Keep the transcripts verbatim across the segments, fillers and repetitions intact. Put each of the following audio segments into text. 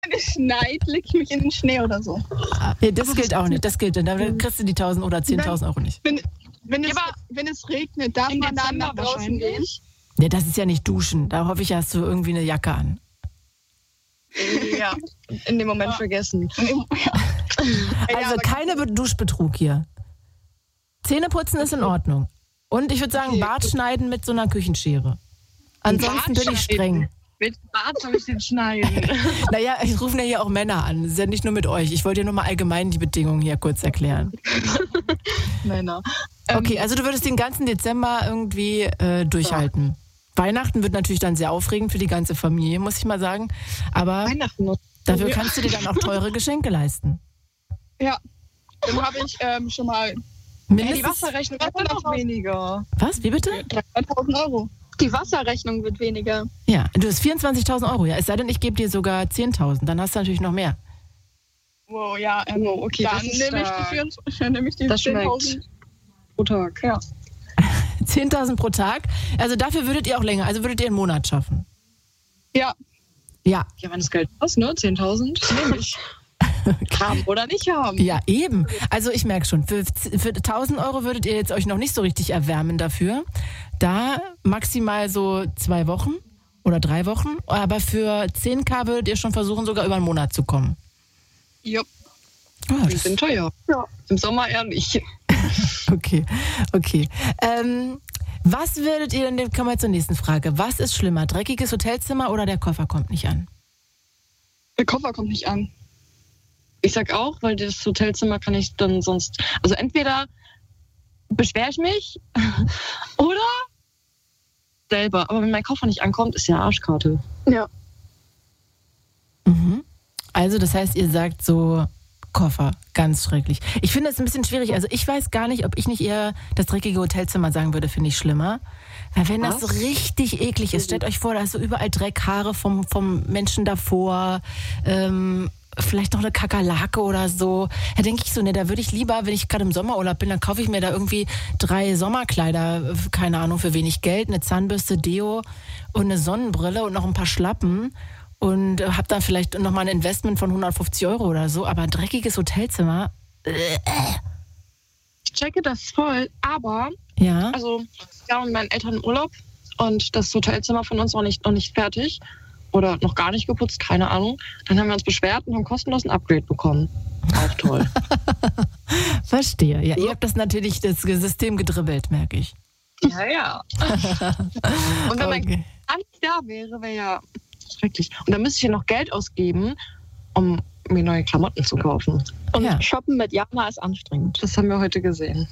wenn es schneit, leg ich mich in den Schnee oder so. Ja, das gilt auch nicht. Das gilt. Dann kriegst du die tausend oder zehntausend Euro nicht. Wenn, wenn, es, wenn es regnet, darf man dann nach draußen gehen? Ja, das ist ja nicht duschen. Da hoffe ich, hast du irgendwie eine Jacke an. Ja, in dem Moment ja. vergessen. Ja. Also keine Duschbetrug hier. Zähneputzen ist in Ordnung. Und ich würde sagen, okay. Bart schneiden mit so einer Küchenschere. Ansonsten bin ich streng. Mit Bart soll ich den schneiden. Naja, ich rufe ja hier auch Männer an. Das ist ja nicht nur mit euch. Ich wollte dir nur mal allgemein die Bedingungen hier kurz erklären. Männer. Okay, also du würdest den ganzen Dezember irgendwie äh, durchhalten. Ja. Weihnachten wird natürlich dann sehr aufregend für die ganze Familie, muss ich mal sagen. Aber dafür kannst du dir dann auch teure Geschenke leisten. Ja, dann habe ich ähm, schon mal... Mindestens die Wasserrechnung wird noch weniger. Was? Wie bitte? dreitausend Euro. Die Wasserrechnung wird weniger. Ja, du hast vierundzwanzigtausend Euro. Ja, es sei denn, ich gebe dir sogar zehntausend. Dann hast du natürlich noch mehr. Wow, ja. Ähm, oh, okay, dann nehme ich die, nehm ich die zehntausend pro Tag. Ja. zehntausend pro Tag. Also dafür würdet ihr auch länger, also würdet ihr einen Monat schaffen. Ja. Ja. Ja, wenn das Geld passt, ne? zehntausend nehme ich. Haben oder nicht haben. Ja, eben. Also ich merke schon, für, für tausend Euro würdet ihr jetzt euch noch nicht so richtig erwärmen dafür. Da maximal so zwei Wochen oder drei Wochen. Aber für zehn K würdet ihr schon versuchen, sogar über einen Monat zu kommen. Ja. Oh, die sind teuer. Ja. Im Sommer eher nicht. Okay, okay. Ähm, was würdet ihr denn, kommen wir zur nächsten Frage. Was ist schlimmer, dreckiges Hotelzimmer oder der Koffer kommt nicht an? Der Koffer kommt nicht an. Ich sag auch, weil das Hotelzimmer kann ich dann sonst... Also entweder beschwere ich mich oder selber. Aber wenn mein Koffer nicht ankommt, ist ja Arschkarte. Ja. Mhm. Also das heißt, ihr sagt so Koffer, ganz schrecklich. Ich finde es ein bisschen schwierig. Also ich weiß gar nicht, ob ich nicht eher das dreckige Hotelzimmer sagen würde, finde ich schlimmer. Weil wenn Was? das so richtig eklig ist, stellt euch vor, da ist so überall Dreck, Haare vom, vom Menschen davor, ähm... vielleicht noch eine Kakerlake oder so. Da denke ich so, ne, da würde ich lieber, wenn ich gerade im Sommerurlaub bin, dann kaufe ich mir da irgendwie drei Sommerkleider, keine Ahnung, für wenig Geld, eine Zahnbürste, Deo und eine Sonnenbrille und noch ein paar Schlappen und habe dann vielleicht nochmal ein Investment von hundertfünfzig Euro oder so, aber ein dreckiges Hotelzimmer. Ich checke das voll, aber ja, also ja, mit meinen Eltern im Urlaub und das Hotelzimmer von uns war nicht, noch nicht fertig. Oder noch gar nicht geputzt, keine Ahnung. Dann haben wir uns beschwert und haben kostenlos ein Upgrade bekommen. Auch toll. Verstehe. Ja, ihr habt das natürlich, das System gedribbelt, merke ich. Ja, ja. Und wenn mein Okay. Kind nicht da wäre, wäre ja schrecklich. Und dann müsste ich ja noch Geld ausgeben, um mir neue Klamotten zu kaufen. Und Ja. shoppen mit Jana ist anstrengend. Das haben wir heute gesehen.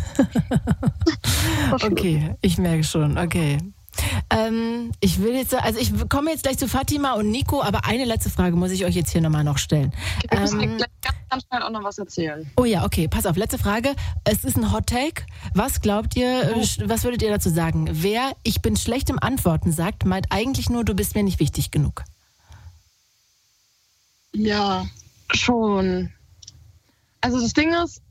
Okay, ich merke schon, okay. Ähm, ich will jetzt, also ich komme jetzt gleich zu Fatima und Nico, aber eine letzte Frage muss ich euch jetzt hier nochmal noch stellen. Wir müssen Ähm, gleich ganz, ganz schnell auch noch was erzählen. oh ja, okay, pass auf, letzte Frage. Es ist ein Hot Take. Was glaubt ihr, Oh. was würdet ihr dazu sagen? Wer ich bin schlecht im Antworten sagt, meint eigentlich nur, du bist mir nicht wichtig genug. Ja, schon. Also das Ding ist,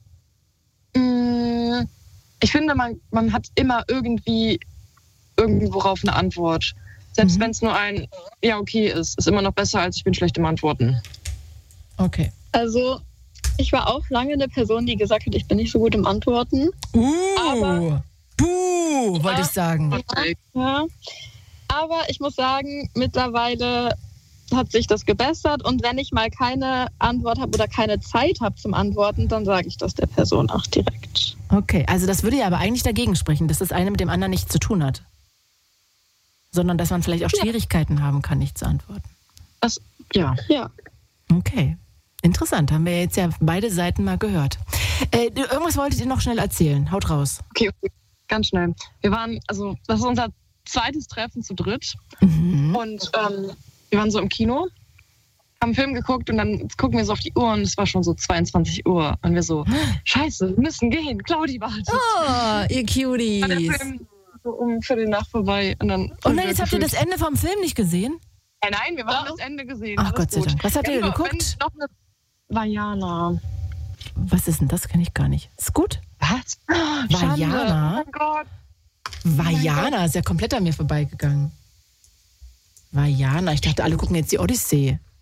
mh, ich finde, man, man hat immer irgendwie irgendworauf eine Antwort. Selbst Mhm. wenn es nur ein ja okay ist, ist immer noch besser als ich bin schlecht im Antworten. Okay. Also, ich war auch lange eine Person, die gesagt hat, ich bin nicht so gut im Antworten. Uh, Aber- Buh, wollte Ja. ich sagen. Ja. Aber ich muss sagen, mittlerweile hat sich das gebessert und wenn ich mal keine Antwort habe oder keine Zeit habe zum Antworten, dann sage ich das der Person auch direkt. Okay, also das würde ja aber eigentlich dagegen sprechen, dass das eine mit dem anderen nichts zu tun hat. Sondern dass man vielleicht auch Ja. Schwierigkeiten haben kann, nicht zu antworten. Das, ja. Ja. Okay, interessant. Haben wir jetzt ja beide Seiten mal gehört. Äh, irgendwas wolltet ihr noch schnell erzählen. Haut raus. Okay, okay, ganz schnell. Wir waren, also das ist unser zweites Treffen zu dritt Mhm. und ähm, wir waren so im Kino, haben einen Film geguckt und dann gucken wir so auf die Uhr und es war schon so zweiundzwanzig Uhr und wir so, scheiße, wir müssen gehen, Claudi wartet. Oh, ihr War der Cuties. Film so um Viertel nach vorbei und dann... Oh nein, jetzt habt ihr das Ende vom Film nicht gesehen? Nein, nein, wir haben das Ende gesehen. Ach alles Gott sei gut. Dank. Was habt ihr Ja, geguckt? wenn noch eine Vajana. Was ist denn das? Kenne ich gar nicht. Ist gut? Was? Vajana? Oh mein Gott. Vajana ist ja komplett an mir vorbeigegangen. Vajana, ich dachte, alle gucken jetzt die Odyssee.